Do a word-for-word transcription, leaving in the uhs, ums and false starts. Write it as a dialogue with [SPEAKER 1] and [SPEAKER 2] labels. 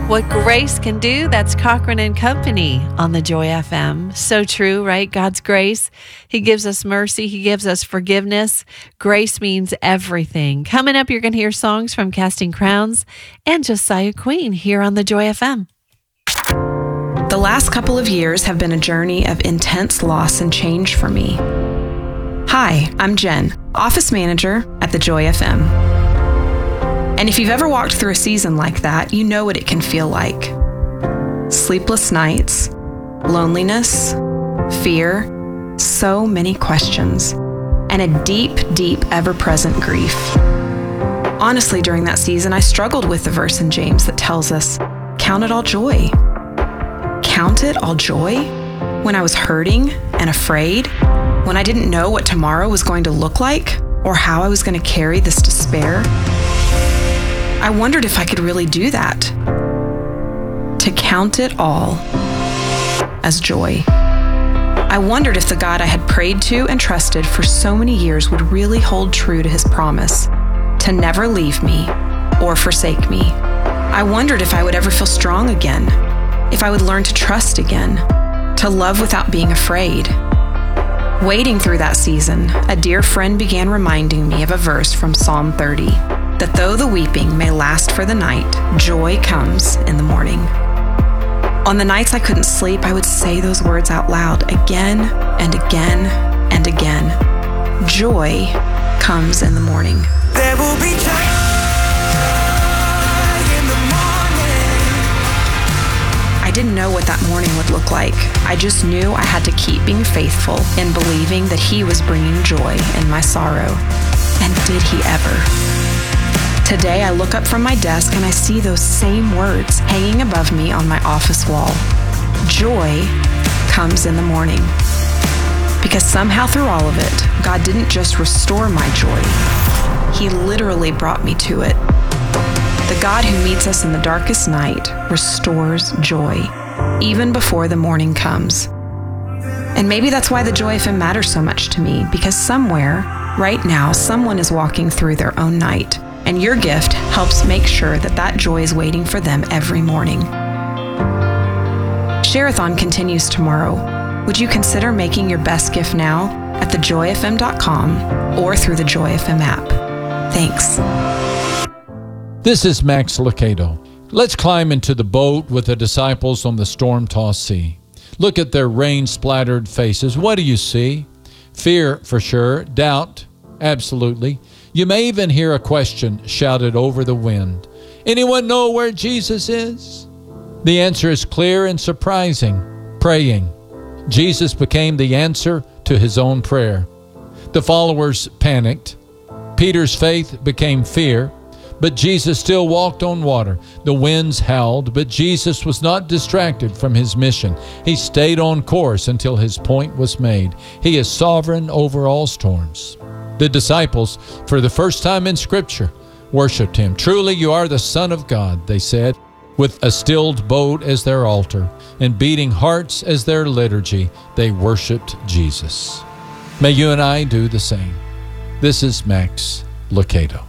[SPEAKER 1] What grace can do, that's Cochran and Company on the Joy F M. So true, right? God's grace. He gives us mercy. He gives us forgiveness. Grace means everything. Coming up, you're going to hear songs from Casting Crowns and Josiah Queen here on the Joy F M.
[SPEAKER 2] The last couple of years have been a journey of intense loss and change for me. Hi, I'm Jen, office manager at the Joy F M. And if you've ever walked through a season like that, you know what it can feel like. Sleepless nights, loneliness, fear, so many questions, and a deep, deep, ever-present grief. Honestly, during that season, I struggled with the verse in James that tells us, count it all joy. Count it all joy? When I was hurting and afraid, when I didn't know what tomorrow was going to look like or how I was going to carry this despair, I wondered if I could really do that. To count it all as joy. I wondered if the God I had prayed to and trusted for so many years would really hold true to his promise to never leave me or forsake me. I wondered if I would ever feel strong again, if I would learn to trust again, to love without being afraid. Waiting through that season, a dear friend began reminding me of a verse from Psalm thirty. That though the weeping may last for the night, joy comes in the morning. On the nights I couldn't sleep, I would say those words out loud again and again and again. Joy comes in the morning.
[SPEAKER 3] There will be joy in the morning.
[SPEAKER 2] I didn't know what that morning would look like. I just knew I had to keep being faithful in believing that he was bringing joy in my sorrow. And did he ever? Today, I look up from my desk and I see those same words hanging above me on my office wall. Joy comes in the morning. Because somehow through all of it, God didn't just restore my joy. He literally brought me to it. The God who meets us in the darkest night restores joy, even before the morning comes. And maybe that's why the Joy F M matters so much to me, because somewhere, right now, someone is walking through their own night. And your gift helps make sure that that joy is waiting for them every morning. Share-a-thon continues tomorrow. Would you consider making your best gift now at the joy f m dot com or through the Joy F M app? Thanks.
[SPEAKER 4] This is Max Lucado. Let's climb into the boat with the disciples on the storm-tossed sea. Look at their rain-splattered faces. What do you see? Fear, for sure. Doubt, absolutely. You may even hear a question shouted over the wind. Anyone know where Jesus is? The answer is clear and surprising. Praying. Jesus became the answer to his own prayer. The followers panicked. Peter's faith became fear, but Jesus still walked on water. The winds howled, but Jesus was not distracted from his mission. He stayed on course until his point was made. He is sovereign over all storms. The disciples, for the first time in Scripture, worshiped him. Truly, you are the Son of God, they said, with a stilled boat as their altar and beating hearts as their liturgy. They worshiped Jesus. May you and I do the same. This is Max Lucado.